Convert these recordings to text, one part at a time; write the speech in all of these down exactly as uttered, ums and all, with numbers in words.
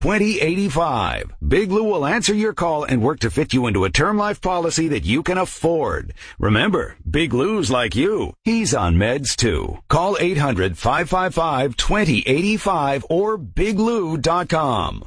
twenty eighty-five. Big Lou will answer your call and work to fit you into a term life policy that you can afford. Remember, Big Lou's like you. He's on meds too. Call eight hundred, five five five, two zero eight five or big lou dot com.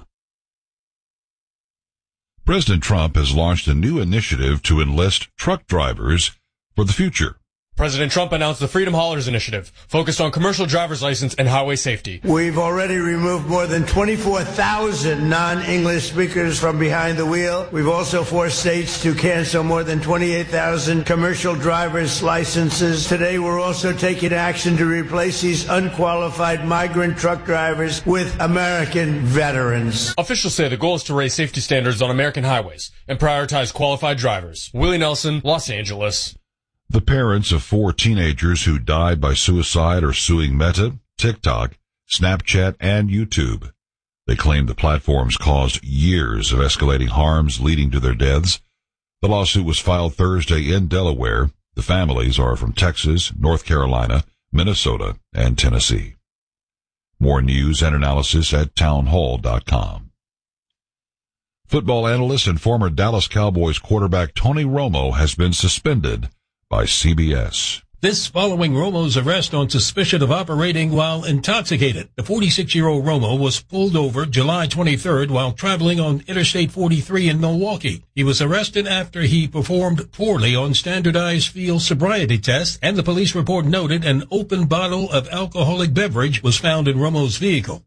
President Trump has launched a new initiative to enlist truck drivers for the future. President Trump announced the Freedom Haulers Initiative, focused on commercial driver's license and highway safety. We've already removed more than twenty-four thousand non-English speakers from behind the wheel. We've also forced states to cancel more than twenty-eight thousand commercial driver's licenses. Today, we're also taking action to replace these unqualified migrant truck drivers with American veterans. Officials say the goal is to raise safety standards on American highways and prioritize qualified drivers. Willie Nelson, Los Angeles. The parents of four teenagers who died by suicide are suing Meta, TikTok, Snapchat, and YouTube. They claim the platforms caused years of escalating harms leading to their deaths. The lawsuit was filed Thursday in Delaware. The families are from Texas, North Carolina, Minnesota, and Tennessee. More news and analysis at townhall dot com. Football analyst and former Dallas Cowboys quarterback Tony Romo has been suspended by C B S. This following Romo's arrest on suspicion of operating while intoxicated. The forty-six-year-old Romo was pulled over July twenty-third while traveling on Interstate forty-three in Milwaukee. He was arrested after he performed poorly on standardized field sobriety tests, and the police report noted an open bottle of alcoholic beverage was found in Romo's vehicle.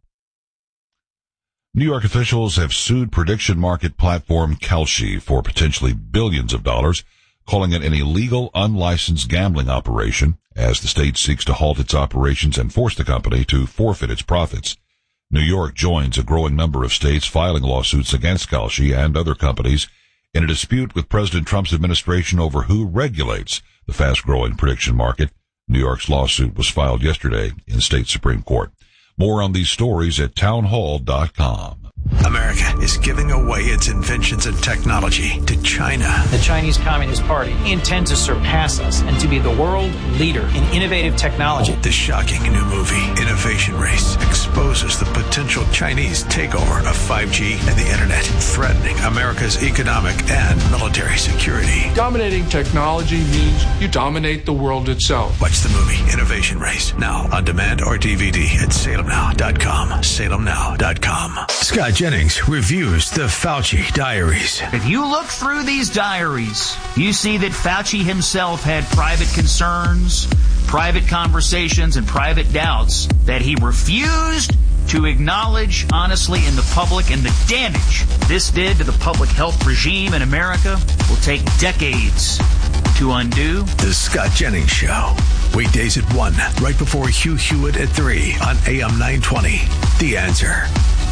New York officials have sued prediction market platform Kalshi for potentially billions of dollars, calling it an illegal, unlicensed gambling operation as the state seeks to halt its operations and force the company to forfeit its profits. New York joins a growing number of states filing lawsuits against Kalshi and other companies in a dispute with President Trump's administration over who regulates the fast-growing prediction market. New York's lawsuit was filed yesterday in state Supreme Court. More on these stories at townhall dot com. America is giving away its inventions and technology to China. The Chinese Communist Party intends to surpass us and to be the world leader in innovative technology. The shocking new movie, Innovation Race, exposes the potential Chinese takeover of five G and the Internet, threatening America's economic and military security. Dominating technology means you dominate the world itself. Watch the movie, Innovation Race, now on demand or D V D at salem now dot com. salem now dot com. Scott Jennings reviews the Fauci diaries. If you look through these diaries, you see that Fauci himself had private concerns, private conversations, and private doubts that he refused to acknowledge honestly in the public, and the damage this did to the public health regime in America will take decades to undo. The Scott Jennings Show. Weekdays at one, right before Hugh Hewitt at three on A M nine twenty. The Answer.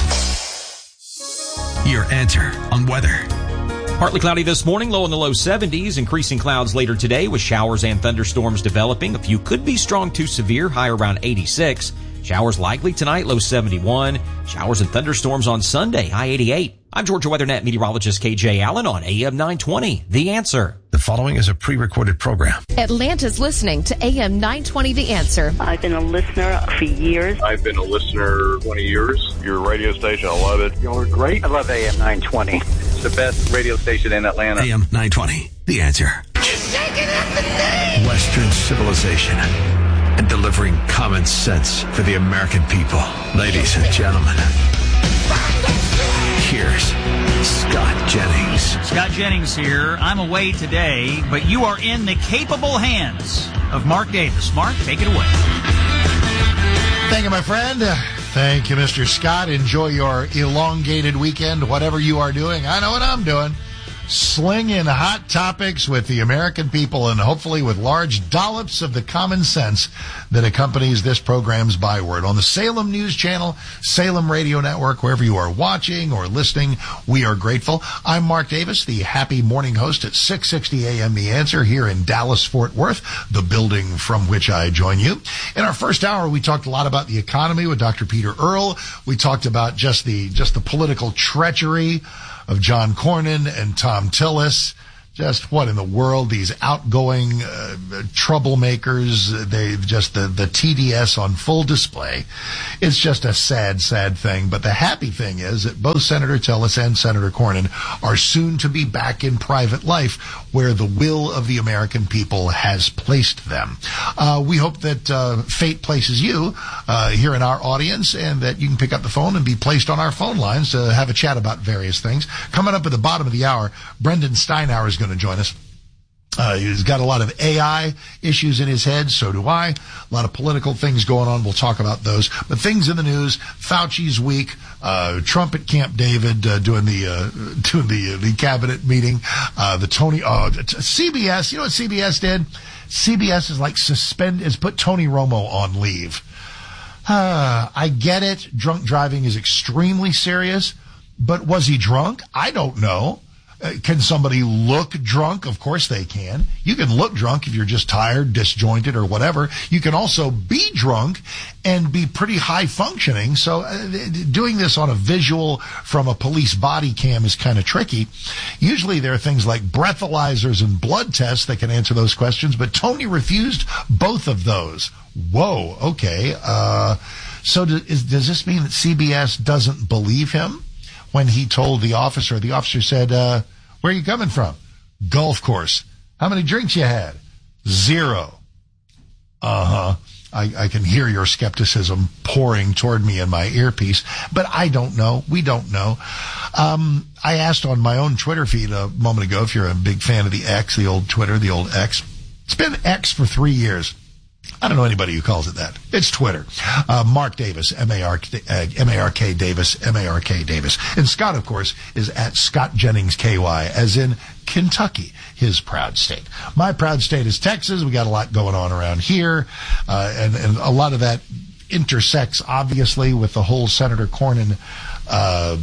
Your answer on weather. Partly cloudy this morning, low in the low seventies. Increasing clouds later today with showers and thunderstorms developing. A few could be strong to severe, high around eighty-six. Showers likely tonight, low seventy-one. Showers and thunderstorms on Sunday, high eighty-eight. I'm Georgia WeatherNet meteorologist K J Allen on A M nine twenty. The Answer. The following is a pre-recorded program. Atlanta's listening to A M nine twenty The Answer. I've been a listener for years. I've been a listener twenty years. Your radio station, I love it. Y'all are great. I love A M nine twenty. It's the best radio station in Atlanta. A M nine twenty. The Answer. Western civilization and delivering common sense for the American people. Ladies and gentlemen, here's Scott Jennings. Scott Jennings here. I'm away today, but you are in the capable hands of Mark Davis. Mark, take it away. Thank you, my friend. Thank you, Mister Scott. Enjoy your elongated weekend, whatever you are doing. I know what I'm doing. Slinging hot topics with the American people and hopefully with large dollops of the common sense that accompanies this program's byword. On the Salem News Channel, Salem Radio Network, wherever you are watching or listening, we are grateful. I'm Mark Davis, the happy morning host at six sixty A M The Answer here in Dallas-Fort Worth, the building from which I join you. In our first hour, we talked a lot about the economy with Doctor Peter Earle. We talked about just the just the political treachery of John Cornyn and Tom Tillis. Just what in the world? These outgoing uh, troublemakers, they just the, the T D S on full display. It's just a sad, sad thing. But the happy thing is that both Senator Tillis and Senator Cornyn are soon to be back in private life where the will of the American people has placed them. Uh, we hope that uh, fate places you uh, here in our audience and that you can pick up the phone and be placed on our phone lines to have a chat about various things. Coming up at the bottom of the hour, Brendan Steinauer is going to join us. Uh, he's got a lot of A I issues in his head, so do I. A lot of political things going on. We'll talk about those. But things in the news, Fauci's week, uh, Trump at Camp David, uh, doing the, uh, doing the, uh, the cabinet meeting, uh, the Tony, oh, C B S, you know what C B S did? C B S is like suspend, is put Tony Romo on leave. Uh, I get it. Drunk driving is extremely serious, but was he drunk? I don't know. Uh, can somebody look drunk? Of course they can. You can look drunk if you're just tired, disjointed, or whatever. You can also be drunk and be pretty high functioning. So uh, doing this on a visual from a police body cam is kind of tricky. Usually there are things like breathalyzers and blood tests that can answer those questions, but Tony refused both of those. Whoa, okay. Uh, so do, is, does this mean that C B S doesn't believe him? When he told the officer, the officer said, uh, where are you coming from? Golf course. How many drinks you had? Zero. Uh-huh. I, I can hear your skepticism pouring toward me in my earpiece, but I don't know. We don't know. Um, I asked on my own Twitter feed a moment ago if you're a big fan of the X, the old Twitter, the old X. It's been X for three years. I don't know anybody who calls it that. It's Twitter. Uh, Mark Davis, M A R K Davis, M A R K Davis. And Scott, of course, is at Scott Jennings K Y, as in Kentucky, his proud state. My proud state is Texas. We got a lot going on around here. Uh, and, and a lot of that intersects, obviously, with the whole Senator Cornyn uh,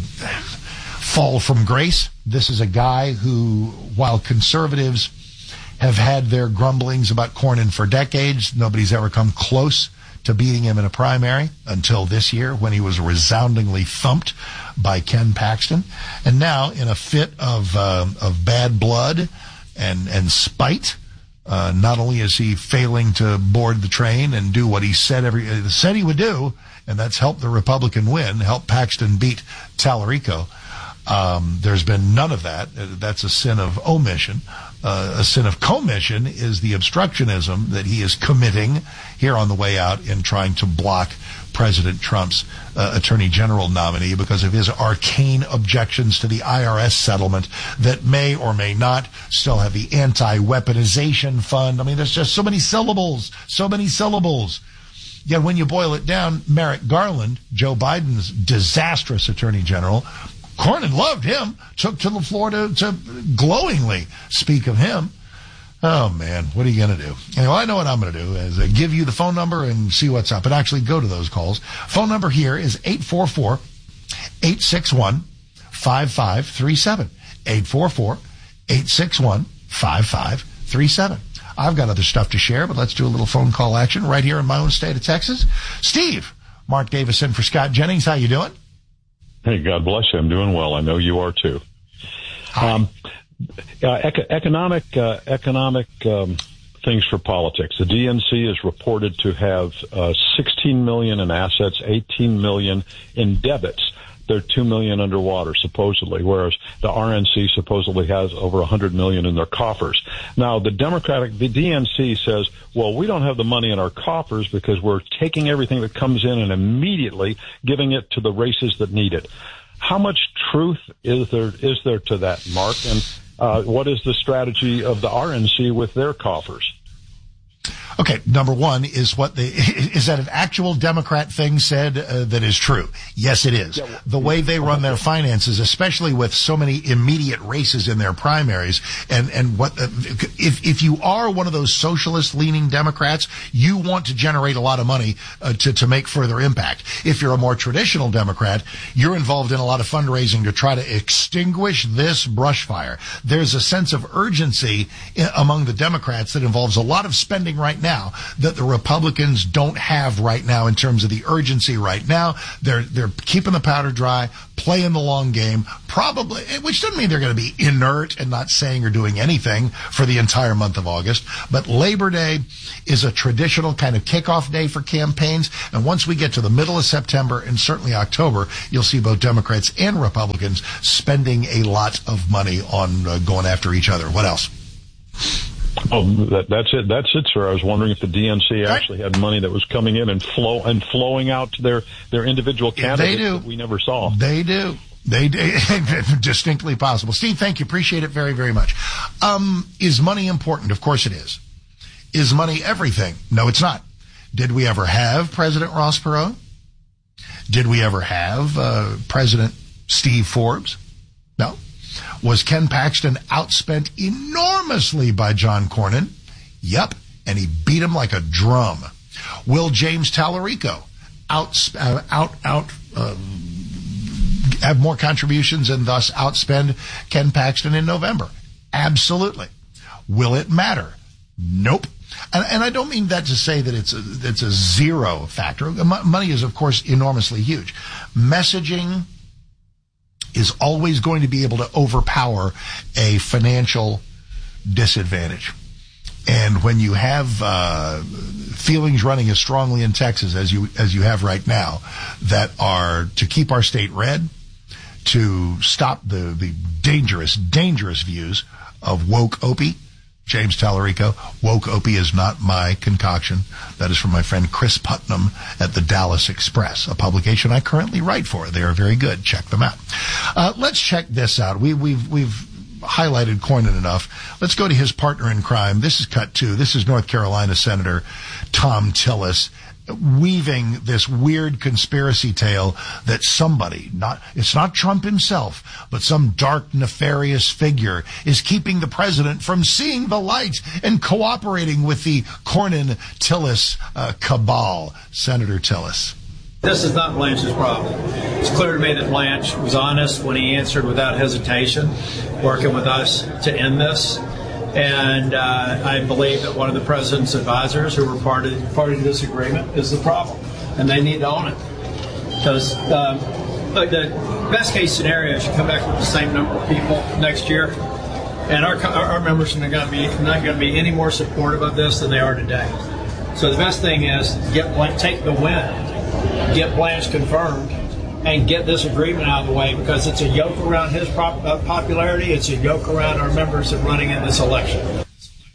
fall from grace. This is a guy who, while conservatives have had their grumblings about Cornyn for decades, nobody's ever come close to beating him in a primary until this year when he was resoundingly thumped by Ken Paxton. And now, in a fit of uh, of bad blood and, and spite, uh, not only is he failing to board the train and do what he said every uh, said he would do, and that's help the Republican win, help Paxton beat Tallarico. Um, there's been none of that. That's a sin of omission. Uh, a sin of commission is the obstructionism that he is committing here on the way out in trying to block President Trump's uh, Attorney General nominee because of his arcane objections to the I R S settlement that may or may not still have the anti-weaponization fund. I mean, there's just so many syllables, so many syllables. Yet when you boil it down, Merrick Garland, Joe Biden's disastrous Attorney General, Cornyn loved him, took to the floor to, to glowingly speak of him. Oh, man, what are you going to do? Anyway, I know what I'm going to do is uh, give you the phone number and see what's up and actually go to those calls. Phone number here is eight four four, eight six one, five five three seven. eight four four, eight six one, five five three seven. I've got other stuff to share, but let's do a little phone call action right here in my own state of Texas. Steve, Mark Davis in for Scott Jennings. How you doing? Hey, God bless you. I'm doing well. I know you are too. Um, uh, ec- economic, uh, economic um, things for politics. The D N C is reported to have uh, sixteen million in assets, eighteen million in debits. They're two million underwater, supposedly, whereas the R N C supposedly has over one hundred million in their coffers. Now, the Democratic, the D N C says, well, we don't have the money in our coffers because we're taking everything that comes in and immediately giving it to the races that need it. How much truth is there, is there to that, Mark? And uh, what is the strategy of the R N C with their coffers? Okay, number one is what the is that an actual Democrat thing said uh, that is true? Yes, it is. The way they run their finances, especially with so many immediate races in their primaries, and and what uh, if if you are one of those socialist-leaning Democrats, you want to generate a lot of money uh, to to make further impact. If you're a more traditional Democrat, you're involved in a lot of fundraising to try to extinguish this brush fire. There's a sense of urgency in, among the Democrats that involves a lot of spending right now now that the Republicans don't have right now in terms of the urgency right now. They're, they're keeping the powder dry, playing the long game, probably, which doesn't mean they're going to be inert and not saying or doing anything for the entire month of August. But Labor Day is a traditional kind of kickoff day for campaigns. And once we get to the middle of September and certainly October, you'll see both Democrats and Republicans spending a lot of money on uh, going after each other. What else? Oh, that, that's it. That's it, sir. I was wondering if the D N C actually had money that was coming in and flow and flowing out to their, their individual candidates they do. that we never saw. They do. They do. Distinctly possible. Steve, thank you. Appreciate it very, very much. Um, is money important? Of course it is. Is money everything? No, it's not. Did we ever have President Ross Perot? Did we ever have uh, President Steve Forbes? No. Was Ken Paxton outspent enormously by John Cornyn? Yep, and he beat him like a drum. Will James Tallarico out, uh, out, out, uh, have more contributions and thus outspend Ken Paxton in November? Absolutely. Will it matter? Nope. And, and I don't mean that to say that it's a, it's a zero factor. Money is, of course, enormously huge. Messaging is always going to be able to overpower a financial disadvantage. And when you have uh, feelings running as strongly in Texas as you as you have right now that are to keep our state red, to stop the, the dangerous, dangerous views of woke Opie, James Tallarico, woke Opie is not my concoction. That is from my friend Chris Putnam at the Dallas Express, a publication I currently write for. They are very good. Check them out. Uh, let's check this out. We, we've, we've highlighted Cornyn enough. Let's go to his partner in crime. This is cut two. This is North Carolina Senator Thom Tillis, weaving this weird conspiracy tale that somebody, not, it's not Trump himself, but some dark, nefarious figure is keeping the president from seeing the light and cooperating with the Cornyn-Tillis uh, cabal. Senator Tillis. This is not Blanche's problem. It's clear to me that Blanche was honest when he answered without hesitation, working with us to end this. And uh, I believe that one of the president's advisors who were part of, part of this agreement is the problem, and they need to own it. Because um, look, the best case scenario is you come back with the same number of people next year, and our our members are not going to be not going to be any more supportive of this than they are today. So the best thing is get Blanche, take the win, get Blanche confirmed, and get this agreement out of the way, because it's a yoke around his prop, uh, popularity. It's a yoke around our members that are running in this election.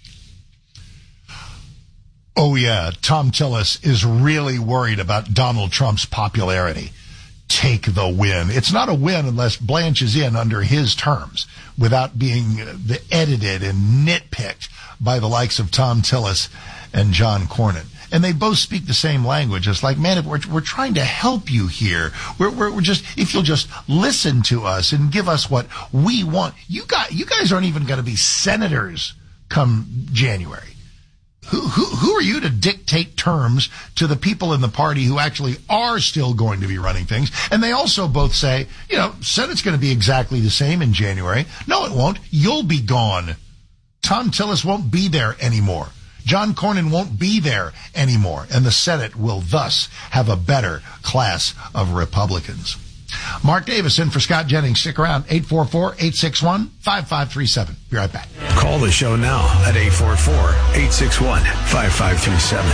Oh, yeah. Thom Tillis is really worried about Donald Trump's popularity. Take the win. It's not a win unless Blanche is in under his terms without being uh, the edited and nitpicked by the likes of Thom Tillis and John Cornyn. And they both speak the same language. It's like, man, we're, we're trying to help you here. We're, we're, we're just, if you'll just listen to us and give us what we want. You got, you guys aren't even going to be senators come January. Who, who, who are you to dictate terms to the people in the party who actually are still going to be running things? And they also both say, you know, Senate's going to be exactly the same in January. No, it won't. You'll be gone. Thom Tillis won't be there anymore. John Cornyn won't be there anymore, and the Senate will thus have a better class of Republicans. Mark Davis in for Scott Jennings. Stick around. eight four four, eight six one, five five three seven. Be right back. Call the show now at eight four four, eight six one, five five three seven.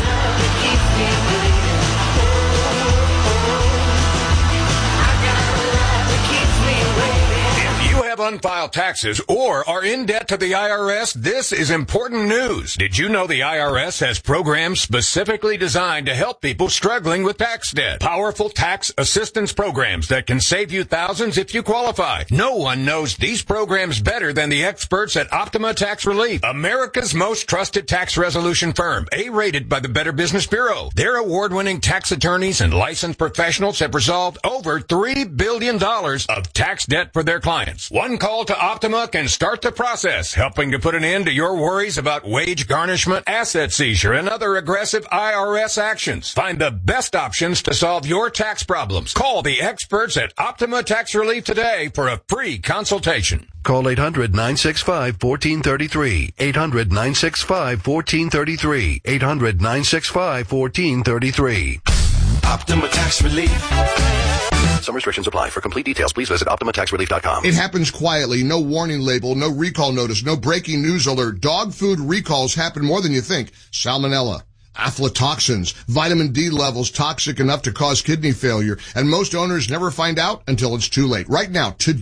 Have unfiled taxes or are in debt to the I R S, this is important news. Did you know the I R S has programs specifically designed to help people struggling with tax debt? Powerful tax assistance programs that can save you thousands if you qualify. No one knows these programs better than the experts at Optima Tax Relief, America's most trusted tax resolution firm, A-rated by the Better Business Bureau. Their award-winning tax attorneys and licensed professionals have resolved over three billion dollars of tax debt for their clients. One call to Optima can start the process, helping to put an end to your worries about wage garnishment, asset seizure, and other aggressive I R S actions. Find the best options to solve your tax problems. Call the experts at Optima Tax Relief today for a free consultation. Call eight hundred, nine six five, one four three three. eight hundred, nine six five, one four three three. eight hundred, nine six five, one four three three. Optima Tax Relief. Some restrictions apply. For complete details, please visit Optima Tax Relief dot com. It happens quietly. No warning label, no recall notice, no breaking news alert. Dog food recalls happen more than you think. Salmonella, aflatoxins, vitamin D levels toxic enough to cause kidney failure. And most owners never find out until it's too late. Right now, today,